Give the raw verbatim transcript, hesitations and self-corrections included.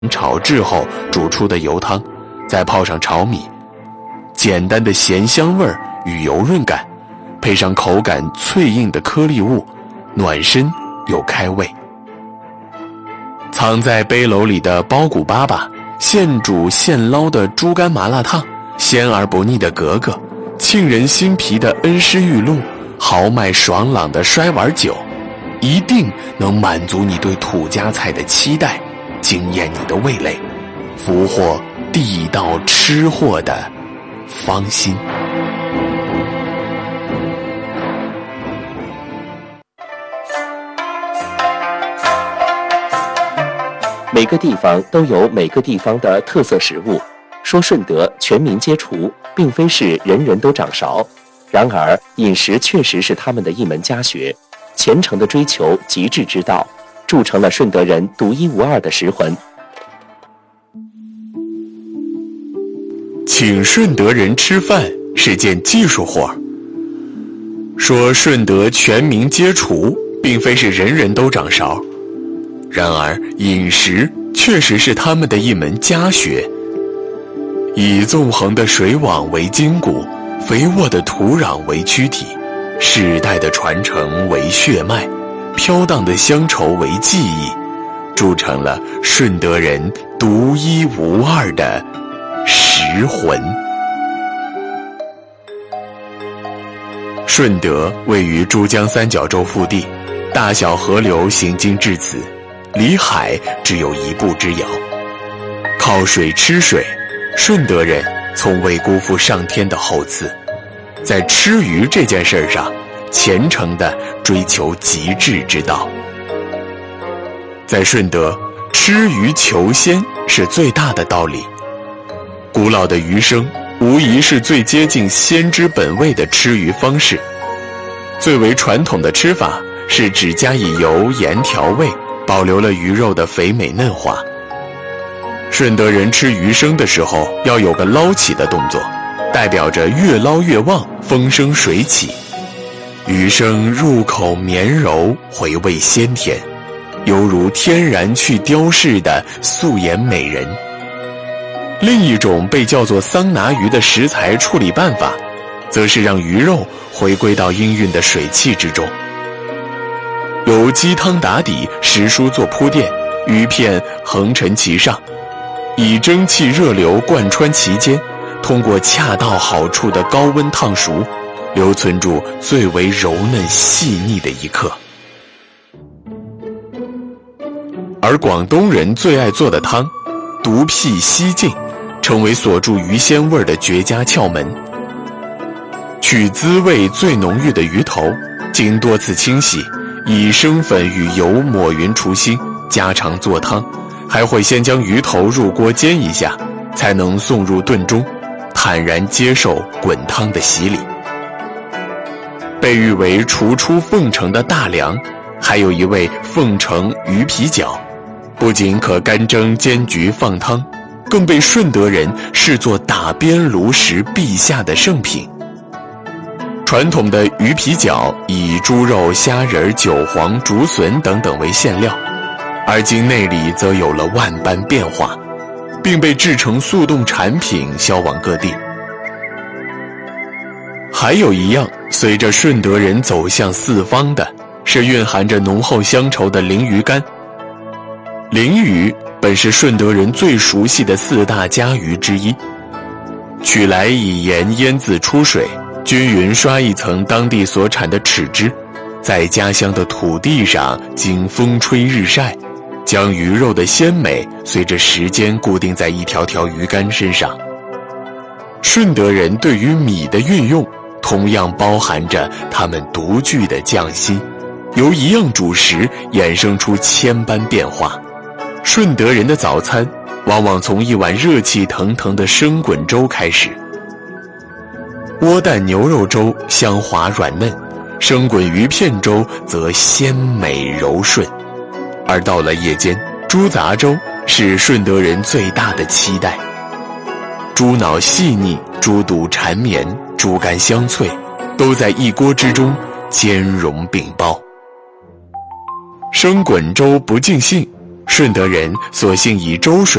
炒制后煮出的油汤，再泡上炒米，简单的咸香味与油润感，配上口感脆硬的颗粒物，暖身又开胃。藏在背篓里的包谷粑粑，现煮现捞的猪肝麻辣烫，鲜而不腻的格格，沁人心脾的恩施玉露，豪迈爽朗的摔碗酒，一定能满足你对土家菜的期待，惊艳你的味蕾，俘获地道吃货的芳心。 每个地方都有每个地方的特色食物，说顺德全民皆厨，并非是人人都掌勺。然而，饮食确实是他们的一门家学，虔诚的追求极致之道，铸成了顺德人独一无二的食魂。 请顺德人吃饭是件技术活儿。说顺德全民皆厨，并非是人人都掌勺。然而，饮食确实是他们的一门家学。以纵横的水网为筋骨，肥沃的土壤为躯体，世代的传承为血脉，飘荡的乡愁为记忆，铸成了顺德人独一无二的食魂。顺德位于珠江三角洲腹地，大小河流行经至此，离海只有一步之遥。靠水吃水，顺德人从未辜负上天的厚赐，在吃鱼这件事上虔诚地追求极致之道。在顺德，吃鱼求鲜是最大的道理。古老的鱼生无疑是最接近鲜之本味的吃鱼方式。最为传统的吃法是只加以油盐调味，保留了鱼肉的肥美嫩滑。顺德人吃鱼生的时候要有个捞起的动作，代表着越捞越旺，风生水起。鱼生入口绵柔，回味鲜甜，犹如天然去雕饰的素颜美人。另一种被叫做桑拿鱼的食材处理办法，则是让鱼肉回归到氤氲的水汽之中，由鸡汤打底，时蔬做铺垫，鱼片横陈其上，以蒸汽热流贯穿其间，通过恰到好处的高温烫熟，留存住最为柔嫩细腻的一刻。而广东人最爱做的汤，独辟蹊径，成为锁住鱼鲜味的绝佳窍门。取滋味最浓郁的鱼头，经多次清洗，以生粉与油抹匀除腥，家常做汤，还会先将鱼头入锅煎一下，才能送入炖中，坦然接受滚汤的洗礼。被誉为厨出凤城的大梁，还有一味凤城鱼皮饺，不仅可干蒸煎焗放汤，更被顺德人视作打边炉时必下的圣品。传统的鱼皮饺以猪肉、虾仁、韭黄、竹笋等等为馅料，而今内里则有了万般变化，并被制成速冻产品销往各地。还有一样随着顺德人走向四方的，是蕴含着浓厚乡愁的鲮鱼干。鲮鱼本是顺德人最熟悉的四大家鱼之一，取来以盐腌渍出水，均匀刷一层当地所产的豉汁，在家乡的土地上经风吹日晒，将鱼肉的鲜美随着时间固定在一条条鱼干身上。顺德人对于米的运用，同样包含着他们独具的匠心，由一样主食衍生出千般变化。顺德人的早餐往往从一碗热气腾腾的生滚粥开始。窝蛋牛肉粥香滑软嫩，生滚鱼片粥则鲜美柔顺。而到了夜间，猪杂粥是顺德人最大的期待。猪脑细腻，猪肚缠绵，猪肝香脆，都在一锅之中兼容并包。生滚粥不尽兴， 顺德人索性以粥水